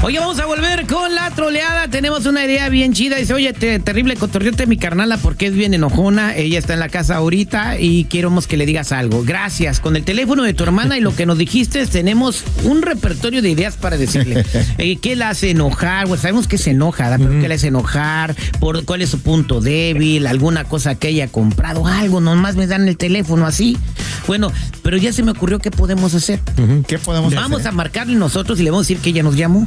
Oye, vamos a volver con la troleada. Tenemos una idea bien chida. Dice, oye, terrible cotorreote mi carnala porque es bien enojona. Ella está en la casa ahorita y queremos que le digas algo. Gracias. Con el teléfono de tu hermana y lo que nos dijiste, tenemos un repertorio de ideas para decirle. ¿Qué la hace enojar? Pues sabemos que se enoja, ¿verdad? Pero ¿qué la hace enojar? ¿Cuál es su punto débil? ¿Alguna cosa que haya comprado? Algo, nomás me dan el teléfono así. Bueno, pero ya se me ocurrió qué podemos hacer. ¿Qué podemos hacer? Vamos a marcarle nosotros y le vamos a decir que ella nos llamó.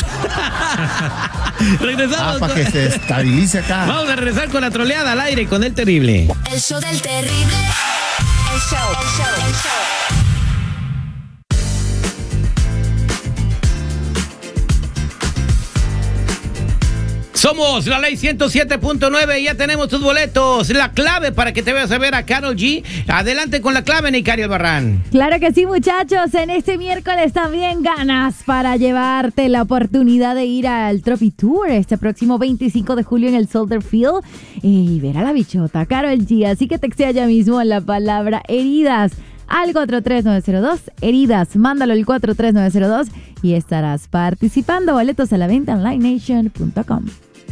Regresamos. Para que se estabilice acá. Vamos a regresar con la troleada al aire con el terrible. El show del terrible. El show. Somos la Ley 107.9 y ya tenemos tus boletos. La clave para que te vayas a ver a Karol G. Adelante con la clave, Nicari Albarrán. Claro que sí, muchachos. En este miércoles también ganas para llevarte la oportunidad de ir al Trophy Tour este próximo 25 de julio en el Soldier Field y ver a la bichota Karol G. Así que textea ya mismo la palabra heridas al 43902, heridas, mándalo al 43902 y estarás participando. Boletos a la venta en livenation.com.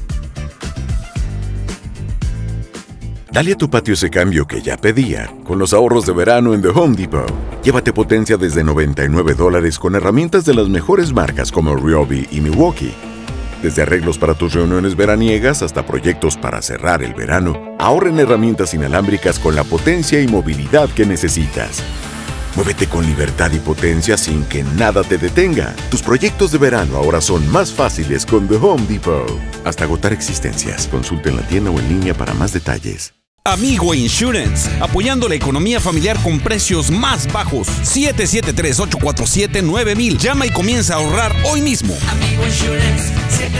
Dale a tu patio ese cambio que ya pedía con los ahorros de verano en The Home Depot. Llévate potencia desde $99 con herramientas de las mejores marcas como Ryobi y Milwaukee. Desde arreglos para tus reuniones veraniegas hasta proyectos para cerrar el verano, ahorra en herramientas inalámbricas con la potencia y movilidad que necesitas. Muévete con libertad y potencia sin que nada te detenga. Tus proyectos de verano ahora son más fáciles con The Home Depot. Hasta agotar existencias. Consulta en la tienda o en línea para más detalles. Amigo Insurance, apoyando la economía familiar con precios más bajos. 773-847-9000. Llama y comienza a ahorrar hoy mismo. Amigo Insurance,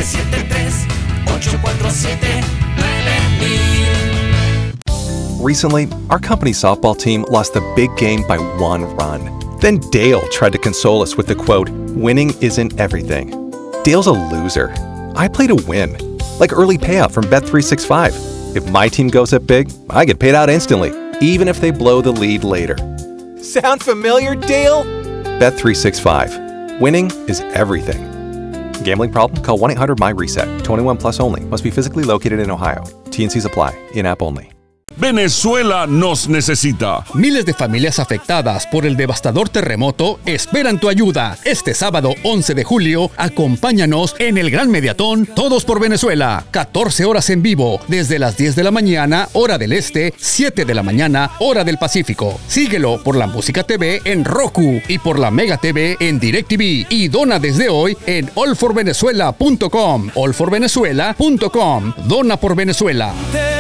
773-847-9000. Recently, our company softball team lost the big game by 1 run. Then Dale tried to console us with the quote, "Winning isn't everything." Dale's a loser. I play to win. Like early payout from Bet365. If my team goes up big, I get paid out instantly, even if they blow the lead later. Sound familiar, Dale? Bet365. Winning is everything. Gambling problem? Call 1-800-MY-RESET. 21 plus only. Must be physically located in Ohio. T&Cs apply. In-app only. Venezuela nos necesita. Miles de familias afectadas por el devastador terremoto esperan tu ayuda. Este sábado 11 de julio, acompáñanos en el Gran Mediatón Todos por Venezuela. 14 horas en vivo, desde las 10 de la mañana, hora del este, 7 de la mañana, hora del Pacífico. Síguelo por la Música TV en Roku y por la Mega TV en DirecTV. Y dona desde hoy en allforvenezuela.com. allforvenezuela.com. Dona por Venezuela.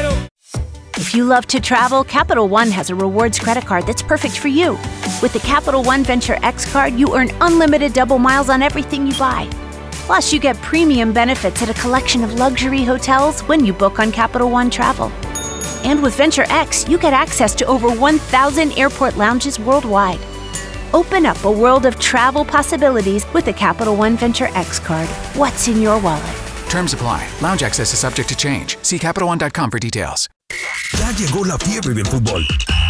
If you love to travel, Capital One has a rewards credit card that's perfect for you. With the Capital One Venture X card, you earn unlimited double miles on everything you buy. Plus, you get premium benefits at a collection of luxury hotels when you book on Capital One Travel. And with Venture X, you get access to over 1,000 airport lounges worldwide. Open up a world of travel possibilities with the Capital One Venture X card. What's in your wallet? Terms apply. Lounge access is subject to change. See CapitalOne.com for details. Ya llegó la fiebre del fútbol.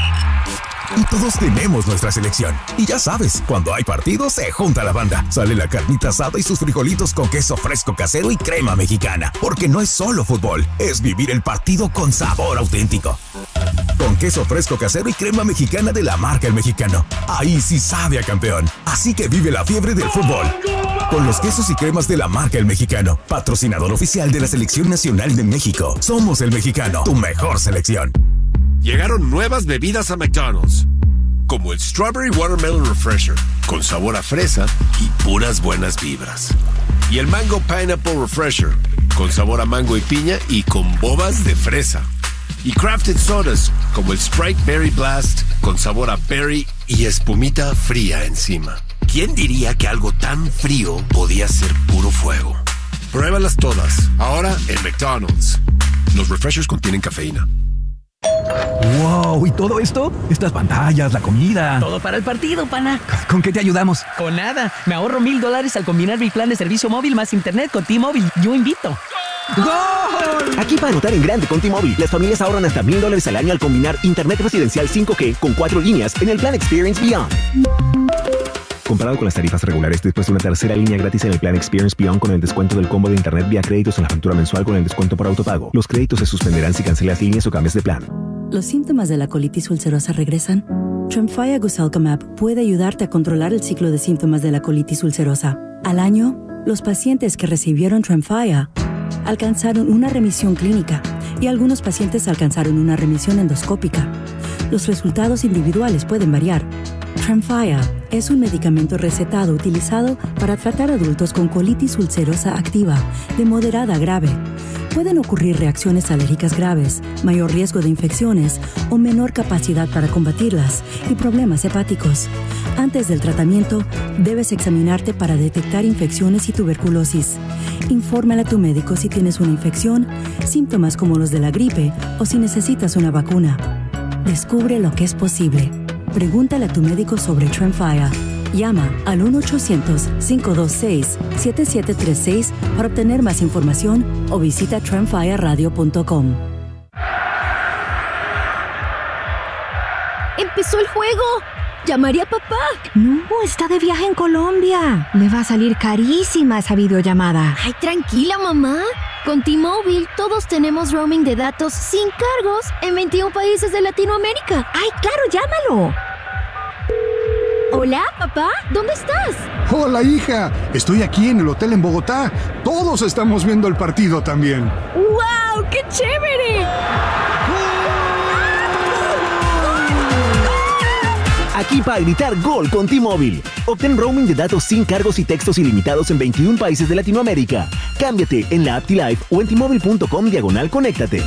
Y todos tenemos nuestra selección. Y ya sabes, cuando hay partido se junta la banda. Sale la carnita asada y sus frijolitos con queso fresco casero y crema mexicana. Porque no es solo fútbol, es vivir el partido con sabor auténtico. Con queso fresco casero y crema mexicana de la marca El Mexicano. Ahí sí sabe a campeón. Así que vive la fiebre del fútbol. Con los quesos y cremas de la marca El Mexicano. Patrocinador oficial de la Selección Nacional de México. Somos El Mexicano, tu mejor selección. Llegaron nuevas bebidas a McDonald's, como el Strawberry Watermelon Refresher, con sabor a fresa y puras buenas vibras. Y el Mango Pineapple Refresher, con sabor a mango y piña y con bobas de fresa. Y crafted sodas, como el Sprite Berry Blast, con sabor a berry y espumita fría encima. ¿Quién diría que algo tan frío podía ser puro fuego? Pruébalas todas, ahora en McDonald's. Los refreshers contienen cafeína. ¡Wow! ¿Y todo esto? Estas pantallas, la comida. Todo para el partido, pana. ¿Con qué te ayudamos? Con nada. Me ahorro $1,000 al combinar mi plan de servicio móvil más internet con T-Mobile. Yo invito. ¡Gol! Aquí para anotar en grande con T-Mobile, las familias ahorran hasta $1,000 al año al combinar internet residencial 5G con 4 líneas en el plan Experience Beyond. Comparado con las tarifas regulares, después de una tercera línea gratis en el plan Experience Beyond con el descuento del combo de internet vía créditos en la factura mensual con el descuento por autopago. Los créditos se suspenderán si cancelas líneas o cambias de plan. ¿Los síntomas de la colitis ulcerosa regresan? Tremfya Guselkumab puede ayudarte a controlar el ciclo de síntomas de la colitis ulcerosa. Al año, los pacientes que recibieron Tremfya alcanzaron una remisión clínica y algunos pacientes alcanzaron una remisión endoscópica. Los resultados individuales pueden variar. Tremfya es un medicamento recetado utilizado para tratar adultos con colitis ulcerosa activa de moderada a grave. Pueden ocurrir reacciones alérgicas graves, mayor riesgo de infecciones o menor capacidad para combatirlas y problemas hepáticos. Antes del tratamiento, debes examinarte para detectar infecciones y tuberculosis. Infórmale a tu médico si tienes una infección, síntomas como los de la gripe o si necesitas una vacuna. Descubre lo que es posible. Pregúntale a tu médico sobre Tremfya. Llama al 1-800-526-7736 para obtener más información o visita tremfyaradio.com. ¡Empezó el juego! ¡Llamaré a papá! No, está de viaje en Colombia. Le va a salir carísima esa videollamada. Ay, tranquila, mamá. Con T-Mobile todos tenemos roaming de datos sin cargos en 21 países de Latinoamérica. ¡Ay, claro, llámalo! Hola, papá, ¿dónde estás? Hola, hija. Estoy aquí en el hotel en Bogotá. Todos estamos viendo el partido también. ¡Wow! ¡Qué chévere! Aquí para gritar gol con T-Mobile. Obtén roaming de datos sin cargos y textos ilimitados en 21 países de Latinoamérica. Cámbiate en la app T-Life o en T-Mobile.com/conéctate.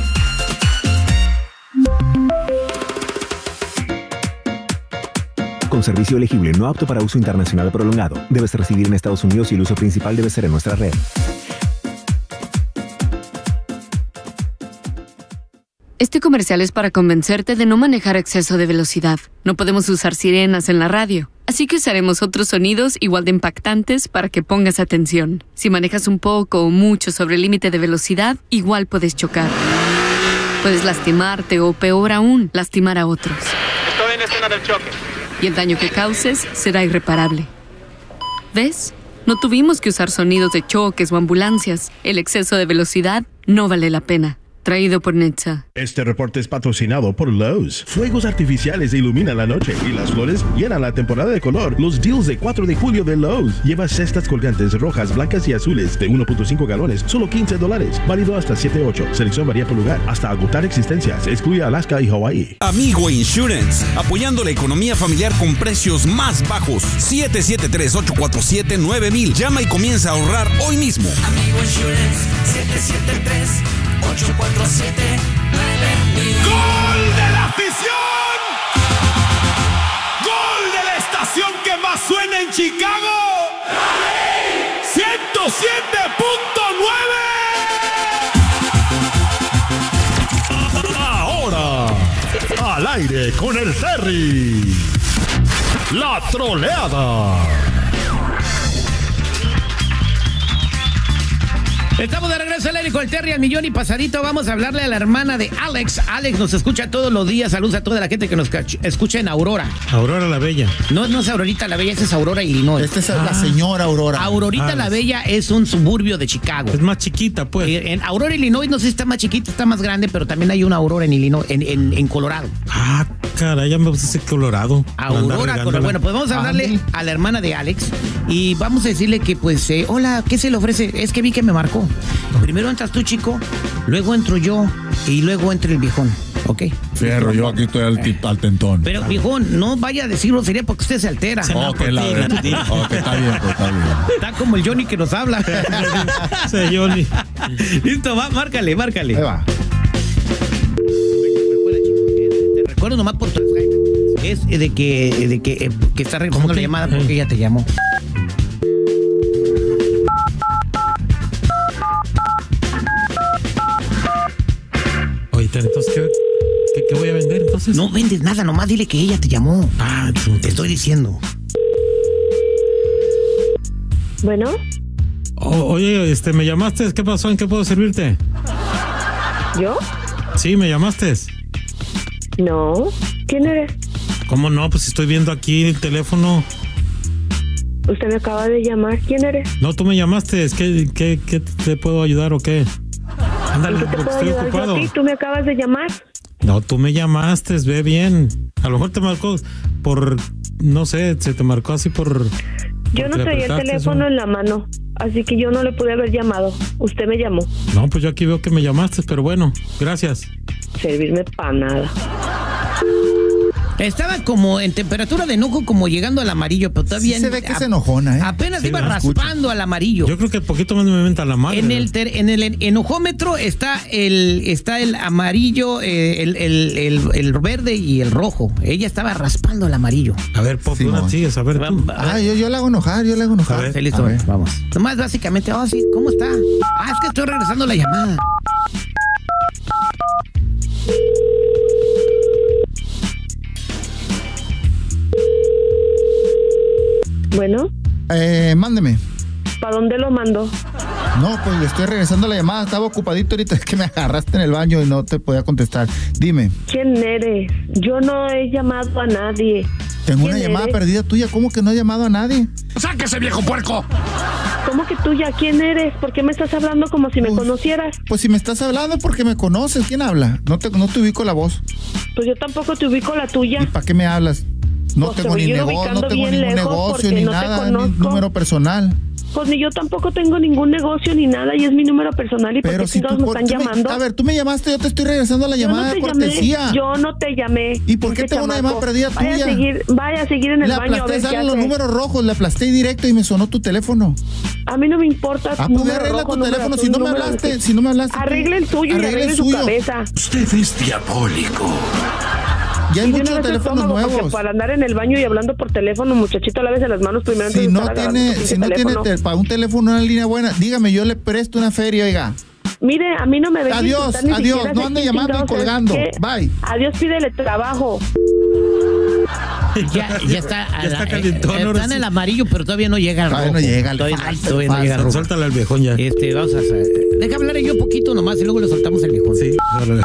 Con servicio elegible no apto para uso internacional prolongado. Debes residir en Estados Unidos y el uso principal debe ser en nuestra red. Este comercial es para convencerte de no manejar a exceso de velocidad. No podemos usar sirenas en la radio, así que usaremos otros sonidos igual de impactantes para que pongas atención. Si manejas un poco o mucho sobre el límite de velocidad, igual puedes chocar. Puedes lastimarte o, peor aún, lastimar a otros. Estoy en escena del choque. Y el daño que causes será irreparable. ¿Ves? No tuvimos que usar sonidos de choques o ambulancias. El exceso de velocidad no vale la pena. Traído por Netza. Este reporte es patrocinado por Lowe's. Fuegos artificiales iluminan la noche y las flores llenan la temporada de color. Los deals de 4 de julio de Lowe's. Lleva cestas colgantes rojas, blancas y azules de 1.5 galones, solo $15. Válido hasta 7/8. Selección varía por lugar. Hasta agotar existencias. Excluye Alaska y Hawaii. Amigo Insurance. Apoyando la economía familiar con precios más bajos. 773-847-9000. Llama y comienza a ahorrar hoy mismo. Amigo Insurance. 773-847-9000. ¡Gol de la afición! ¡Gol de la estación que más suena en Chicago! 107.9. Ahora, al aire con el Terry. La troleada. Estamos de regreso al aire con el Terry al millón y pasadito. Vamos a hablarle a la hermana de Alex. Alex nos escucha todos los días. Saludos a toda la gente que nos escucha en Aurora. Aurora la Bella. No es Aurorita la Bella, esa es Aurora, Illinois. Esta es la señora Aurora. Aurorita la Bella es un suburbio de Chicago. Es más chiquita, pues. En Aurora, Illinois, no sé si está más chiquita, está más grande, pero también hay una Aurora en Illinois, en Colorado. Ah, caray, ya me gusta ese Colorado. Aurora, Colorado. Bueno, pues vamos a hablarle a la hermana de Alex y vamos a decirle que, pues, hola, ¿qué se le ofrece? Es que vi que me marcó. Primero entras tú, chico, luego entro yo y luego entra el viejón, ¿ok? Fierro, yo aquí estoy al tentón. Pero, viejón, no vaya a decirlo, sería porque usted se altera. Ok, está bien, pues, está bien. Está como el Johnny que nos habla. Sí, Johnny. Listo, va, márcale. Ahí va. Te recuerdo nomás por tu Skype. Es de que está retomando la llamada porque ella te llamó. Entonces, ¿qué voy a vender entonces? No vendes nada, nomás dile que ella te llamó. Te estoy diciendo. Bueno. Oye, me llamaste, ¿qué pasó? ¿En qué puedo servirte? ¿Yo? Sí, me llamaste. No. ¿Quién eres? ¿Cómo no? Pues estoy viendo aquí el teléfono. Usted me acaba de llamar. ¿Quién eres? No, tú me llamaste. ¿Qué te puedo ayudar o qué? Ándale, ¿En qué te puedo estoy ayudar ocupado. yo a ti? ¿Tú me acabas de llamar? No, tú me llamaste, ve bien. A lo mejor te marcó por, no sé, se te marcó así por... Yo no traía el teléfono en la mano, así que yo no le pude haber llamado. Usted me llamó. No, pues yo aquí veo que me llamaste, pero bueno, gracias. Servirme para nada. Estaba como en temperatura de enojo, como llegando al amarillo, pero todavía... Sí se ve que se enojona, ¿eh? Apenas Sí, iba lo escucho. raspando al amarillo. Yo creo que poquito más me menta la madre. En el enojómetro está el amarillo, el verde y el rojo. Ella estaba raspando el amarillo. A ver, Pop, ¿dónde sigues? A ver tú. Yo la hago enojar, A ver, Sí, listo, vamos. Nomás básicamente, sí, ¿cómo está? Es que estoy regresando la llamada. Bueno, mándeme. ¿para dónde lo mando? No, pues le estoy regresando la llamada. Estaba ocupadito ahorita, es que me agarraste en el baño y no te podía contestar. Dime. ¿Quién eres? Yo no he llamado a nadie. Tengo una ¿Quién llamada eres? perdida tuya. ¿Cómo que no he llamado a nadie? ¡Sáquese, viejo puerco! ¿Cómo que tuya? ¿Quién eres? ¿Por qué me estás hablando como si me conocieras? Pues si me estás hablando es porque me conoces. ¿Quién habla? No te ubico la voz. Pues yo tampoco te ubico la tuya. ¿Y para qué me hablas? No Pues te tengo voy ni a ir negocio, no ubicando tengo bien ningún lejos negocio porque ni no te nada, ni conozco. número personal. Pues ni yo tampoco tengo ningún negocio ni nada y es mi número personal. ¿Y por qué chingados me están llamando? A ver, tú me llamaste, yo te estoy regresando la Yo no llamada te de cortesía. llamé, yo no te llamé. ¿Y por qué tengo una llamada perdida tuya? Vaya a seguir en el Le baño a aplasté, ver qué salen los hace. números rojos, le aplasté directo y me sonó tu teléfono. A mí no me importa. Pues número arregla rojo, tu número teléfono, azul, si no me número hablaste, azul. si no me hablaste. Arregle el suyo y arregle su cabeza. Usted es diabólico. Ya hay Y de una muchos vez el teléfonos estómago, porque nuevos. para andar en el baño y hablando por teléfono, muchachito, lávese las manos primero. Si antes de no estar agarrando tiene, su pinche si no tiene teléfono. para un teléfono una línea buena, dígame, yo le presto una feria, oiga. Mire, a mí no me venga a Adiós, insultar ni adiós, siquiera no sé ande quién llamando y chingados es. colgando. ¿Qué? Bye. Adiós, pídele trabajo. Ya está. Ya está calentón, ahora Está en sí. el amarillo, pero todavía no llega al rojo. Todavía no llega, le Todavía falta, no llega al rojo. Suéltale al viejón ya. Vamos a hacer. Deja hablar yo un poquito nomás y luego le soltamos el viejón. Sí, órale.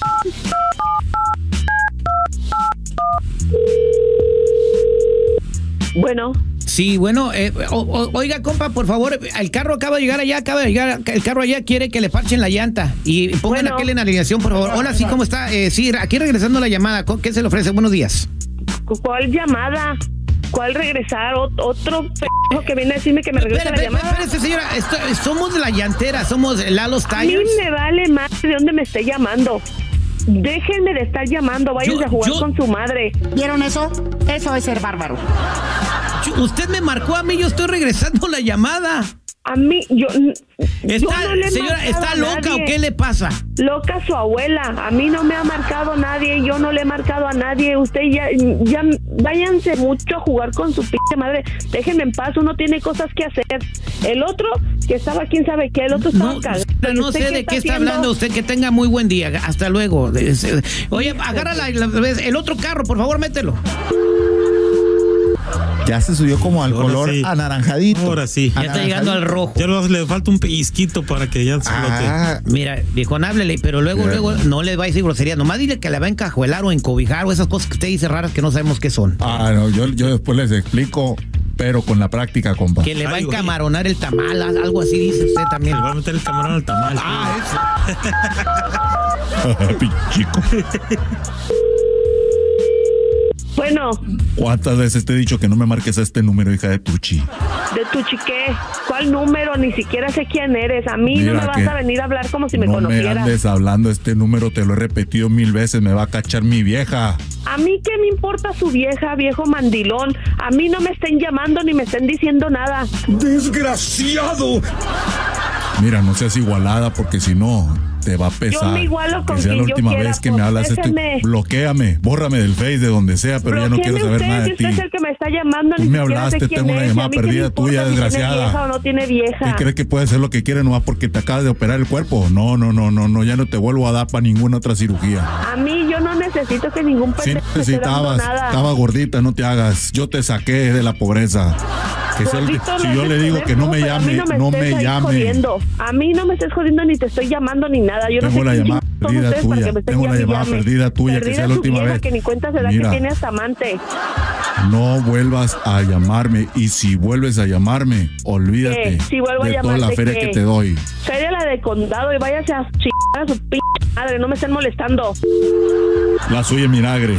Bueno. Sí, bueno, oiga, compa, por favor, el carro acaba de llegar, el carro allá quiere que le parchen la llanta y pongan aquel en alineación, por favor. Hola, sí, ¿cómo está? Sí, aquí regresando la llamada, ¿qué se le ofrece? Buenos días. ¿Cuál llamada? ¿Cuál regresar? ¿Otro p*** que viene a decirme que me regrese la llamada? Espérese, señora, somos de la llantera, somos Lalo's A mí Tires. me vale más de dónde me esté llamando. Déjenme de estar llamando, váyanse a jugar con su madre. ¿Vieron eso? Eso es ser bárbaro. Usted me marcó a mí, yo estoy regresando la llamada. A mí, yo no le he Señora, marcado ¿está a loca nadie. o qué le pasa? Loca su abuela. A mí no me ha marcado nadie, yo no le he marcado a nadie. Usted ya váyanse mucho a jugar con su pinche madre. Déjenme en paz, uno tiene cosas que hacer. El otro, que estaba quién sabe qué, el otro estaba cagado. No sé de qué está hablando usted, que tenga muy buen día. Hasta luego. Oye, agarra el otro carro, por favor, mételo. Ya se subió como al color anaranjadito. Ahora sí. Ya está llegando al rojo. Ya le falta un pellizquito para que ya se flote. Mira, viejón, háblele, pero luego no le va a decir grosería. Nomás dile que la va a encajuelar o encobijar o esas cosas que usted dice raras que no sabemos qué son. No, yo después les explico, pero con la práctica, compa. Que le va a encamaronar el tamal, algo así dice usted también. Le va a meter el camarón al tamal. Pichico. Bueno. ¿Cuántas veces te he dicho que no me marques a este número, hija de Tuchi? ¿De tu chiqué? ¿Cuál número? Ni siquiera sé quién eres. A mí no Mira me vas que a venir a hablar como si me No me conocieras. andes hablando este número, te lo he repetido 1000 veces, me va a cachar mi vieja. A mí qué me importa su vieja, viejo mandilón. A mí no me estén llamando ni me estén diciendo nada. ¡Desgraciado! Mira, no seas igualada porque si no te va a pesar. Yo me igualo con que sea la quien yo última quiera, vez que me hablas, déjenme. bloquéame, bórrame del Face de donde sea, pero ya no quiero saber usted, nada de si usted ti. es el que me está llamando, Tú ni me siquiera hablaste, sé quién tengo una es, llamada y a mí qué me perdida importa tuya, si desgraciada. ¿Tiene vieja o no tiene vieja? ¿Y crees que puede hacer lo que quiere nomás porque te acabas de operar el cuerpo? No, ya no te vuelvo a dar para ninguna otra cirugía. A mí yo no necesito que ningún Si pendejo me esté dando nada. estaba gordita, no te hagas. Yo te saqué de la pobreza. Que sea Gordito, si no yo es le digo poder, que no me pero a mí llame, no estés me ahí llame. jodiendo. A mí no me estés jodiendo ni te estoy llamando ni nada. Yo Tengo no la sé quién llamada chingados son perdida ustedes para tuya. que me estén Tengo la llame y llamada llame. perdida tuya, que Perdida sea la su última vieja, vez. que ni cuenta se da Mira. que tiene hasta amante. No vuelvas a llamarme. Y si vuelves a llamarme, olvídate Si vuelvo de a toda la llamarte, feria ¿qué? que te doy. Feria la de condado y váyase a chingar a su p*** madre, no me estén molestando. La suya en vinagre.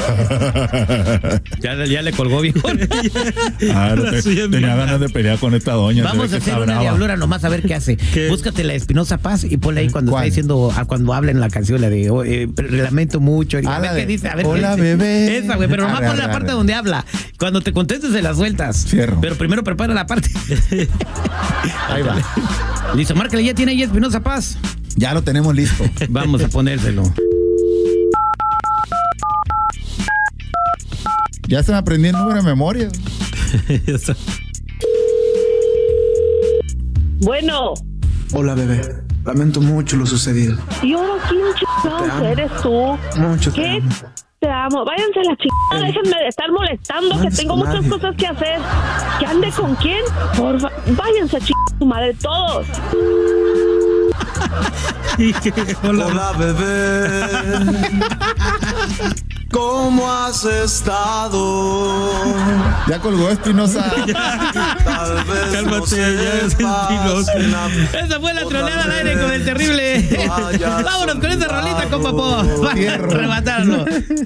Ya le colgó, viejo. Tenía ganas de pelear con esta doña. Vamos a hacer una diablura nomás a ver qué hace. Búscate la Espinosa Paz y ponle ahí cuando está diciendo, cuando habla en la canción, la de lamento mucho. A ver qué dice. A ver hola, qué dice. bebé. Esa, güey, pero nomás ponle la parte donde habla. Cuando te contestes se la sueltas. Cierro. Pero primero prepara la parte. Ahí va. Listo, márcale, ya tiene ahí Espinosa Paz. Ya lo tenemos listo. Vamos a ponérselo. Ya se me aprendió el número de memoria. Bueno. Hola, bebé. Lamento mucho lo sucedido. ¿Y ahora quién chingados eres tú? Mucho ¿Qué? Te amo. Váyanse a la chingada. Déjenme de estar molestando, que tengo muchas cosas que hacer. ¿Que ande con quién? Porfa, váyanse a chingar su madre todos. Hola, bebé. ¿Cómo has estado? Ya colgó Espinosa. Tal vez cálmate, ya es Espinosa. Esa fue la troleada al aire con el terrible. Vámonos con esa rolita, compa Po. Para rematarlo.